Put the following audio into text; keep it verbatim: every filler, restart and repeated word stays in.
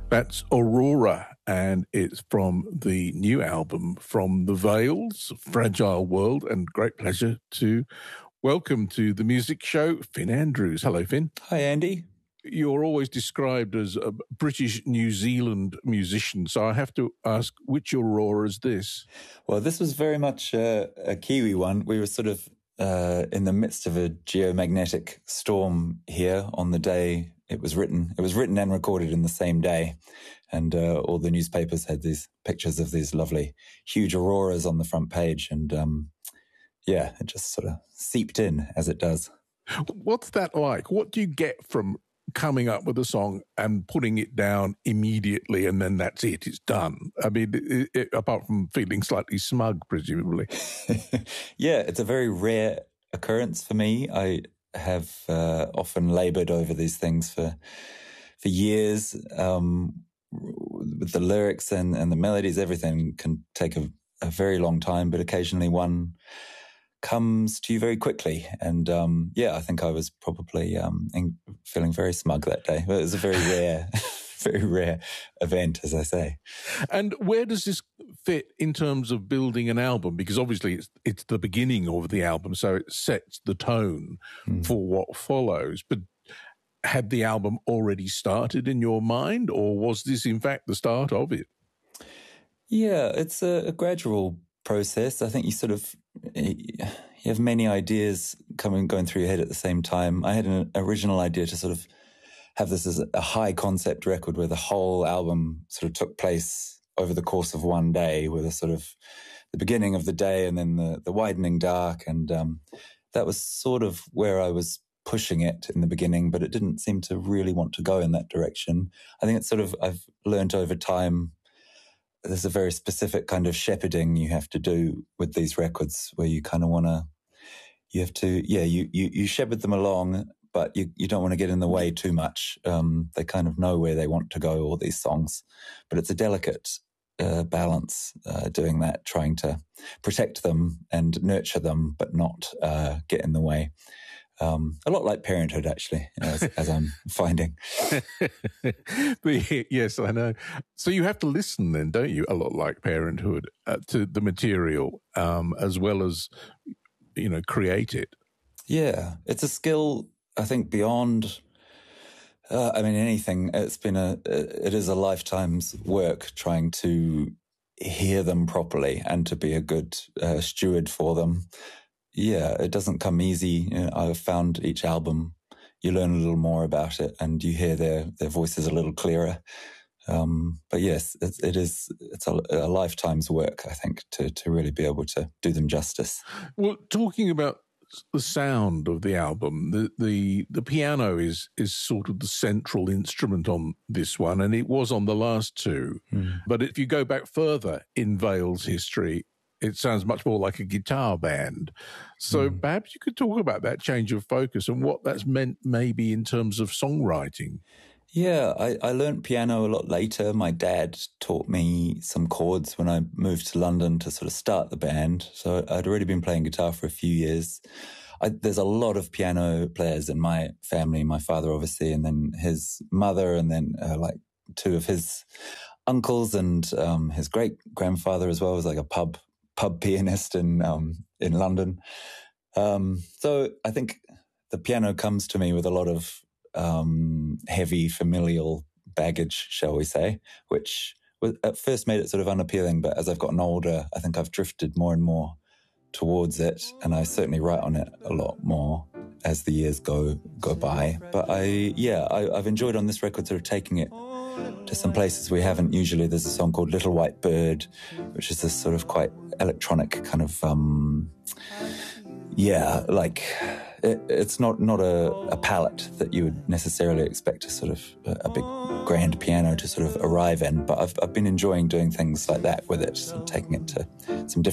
That's Aurora, and it's from the new album From the Veils, Fragile World, and great pleasure to welcome to the music show, Finn Andrews. Hello, Finn. Hi, Andy. You're always described as a British New Zealand musician, so I have to ask, which Aurora is this? Well, this was very much a, a Kiwi one. We were sort of uh, in the midst of a geomagnetic storm here on the day it was written. It was written and recorded in the same day, and uh, all the newspapers had these pictures of these lovely, huge auroras on the front page, and um, yeah, it just sort of seeped in as it does. What's that like? What do you get from coming up with a song and putting it down immediately, and then that's it, it's done? I mean, it, it, apart from feeling slightly smug, presumably. Yeah, it's a very rare occurrence for me. I have uh, often laboured over these things for for years. Um, with the lyrics and, and the melodies, everything can take a, a very long time, but occasionally one comes to you very quickly. And um, yeah, I think I was probably um, in, feeling very smug that day. But it was a very rare, very rare event, as I say. And where does this fit in terms of building an album? Because obviously it's, it's the beginning of the album, so it sets the tone mm. for what follows. But had the album already started in your mind, or was this in fact the start of it? Yeah, it's a, a gradual process. I think you sort of, you have many ideas coming, going through your head at the same time. I had an original idea to sort of have this as a high concept record where the whole album sort of took place over the course of one day, with a sort of the beginning of the day and then the, the widening dark. And um, that was sort of where I was pushing it in the beginning, but it didn't seem to really want to go in that direction. I think it's sort of, I've learned over time, there's a very specific kind of shepherding you have to do with these records, where you kind of want to, you have to, yeah, you, you, you shepherd them along, but you, you don't want to get in the way too much. Um, they kind of know where they want to go, all these songs, but it's a delicate uh, balance uh, doing that, trying to protect them and nurture them, but not uh, get in the way. Um, a lot like Parenthood, actually, as, as I'm finding. Yes, I know. So you have to listen then, don't you, a lot like Parenthood, uh, to the material, um, as well as, you know, create it. Yeah, it's a skill, I think, beyond, uh, I mean, anything. It's been a, it is a lifetime's work trying to hear them properly and to be a good uh, steward for them. Yeah, it doesn't come easy. You know, I've found each album, you learn a little more about it and you hear their, their voices a little clearer. Um, but yes, it, it is, it's a, a lifetime's work, I think, to, to really be able to do them justice. Well, talking about the sound of the album, the, the, the piano is, is sort of the central instrument on this one, and it was on the last two. Mm. But if you go back further in Veils history, it sounds much more like a guitar band. So mm. perhaps you could talk about that change of focus and what that's meant maybe in terms of songwriting. Yeah, I, I learned piano a lot later. My dad taught me some chords when I moved to London to sort of start the band. So I'd already been playing guitar for a few years. I, there's a lot of piano players in my family, my father obviously, and then his mother, and then uh, like two of his uncles, and um, his great-grandfather as well was like a pub pub pianist in um, in London. Um, so I think the piano comes to me with a lot of um, heavy familial baggage, shall we say, which was, at first made it sort of unappealing, but as I've gotten older, I think I've drifted more and more towards it, and I certainly write on it a lot more as the years go go by. But I, yeah, I, I've enjoyed on this record sort of taking it to some places we haven't usually. There's a song called Little White Bird, which is this sort of quite electronic kind of, um, yeah, like it, it's not, not a, a palette that you would necessarily expect a sort of a, a big grand piano to sort of arrive in. But I've, I've been enjoying doing things like that with it, sort of taking it to some different